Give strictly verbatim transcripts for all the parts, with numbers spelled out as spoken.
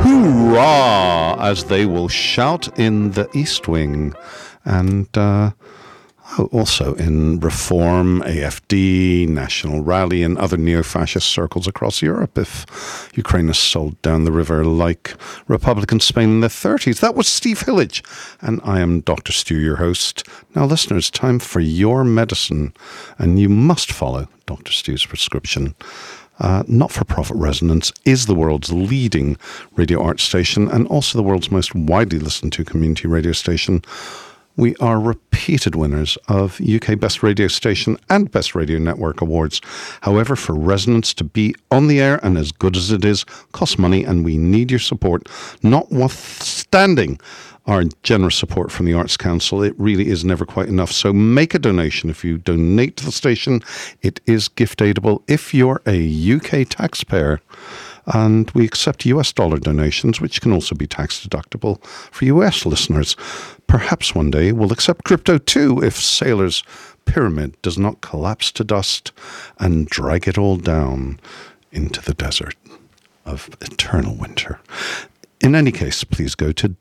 Hoorah! As they will shout in the East Wing. And uh, oh, also in Reform, A F D, National Rally, and other neo-fascist circles across Europe if Ukraine is sold down the river like Republican Spain in the thirties. That was Steve Hillage, and I am Doctor Stu, your host. Now, listeners, time for your medicine, and you must follow Doctor Stu's prescription. Uh, Not-for-Profit Resonance is the world's leading radio art station and also the world's most widely listened to community radio station. We are repeated winners of U K Best Radio Station and Best Radio Network awards. However, for Resonance to be on the air and as good as it is costs money, and we need your support. Notwithstanding our generous support from the Arts Council, it really is never quite enough. So make a donation. If you donate to the station, it is gift aidable. If you're a U K taxpayer, and we accept U S dollar donations, which can also be tax deductible for U S listeners. Perhaps one day we'll accept crypto too if Sailor's pyramid does not collapse to dust and drag it all down into the desert of eternal winter. In any case, please go to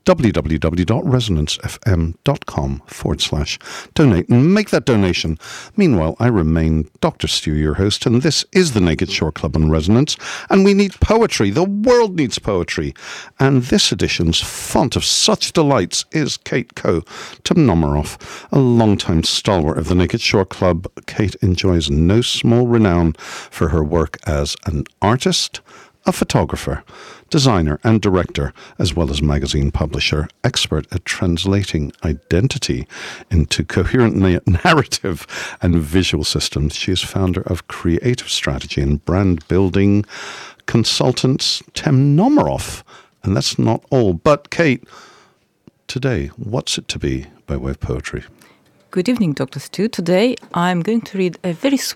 www.resonancefm.com forward slash donate and make that donation. Meanwhile, I remain Doctor Stu, your host, and this is the Naked Shore Club on Resonance, and we need poetry. The world needs poetry. And this edition's font of such delights is Kate Coe Temnomaroff, a longtime stalwart of the Naked Shore Club. Kate enjoys no small renown for her work as an artist, a photographer, designer and director, as well as magazine publisher, expert at translating identity into coherent na- narrative and visual systems. She is founder of creative strategy and brand building consultants Temnomaroff. And that's not all. But Kate, today, what's it to be by way of poetry? Good evening, Doctor Stu. Today I'm going to read a very